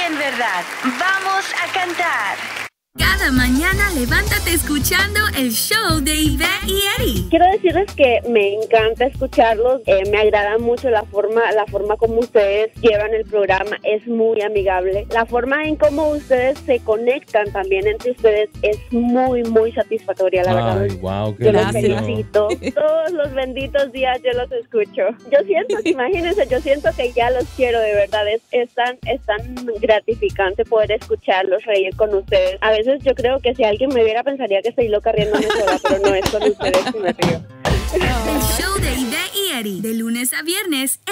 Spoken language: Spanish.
en verdad. Vamos a cantar. Cada mañana levántate escuchando el show de Ivette y Eddie. Quiero decirles que me encanta escucharlos, me agrada mucho la forma como ustedes llevan el programa, es muy amigable. La forma en cómo ustedes se conectan también entre ustedes es muy, muy satisfactoria, la verdad. Ay, wow, qué yo los lindo. felicito. Todos los benditos días yo los escucho. Yo siento, imagínense, yo siento que ya los quiero de verdad. Es tan gratificante poder escucharlos, reír con ustedes. A veces yo creo que si alguien me viera pensaría que estoy loca riéndome sola, pero no es con ustedes que me río. El show de Ivette y Eddie, de lunes a viernes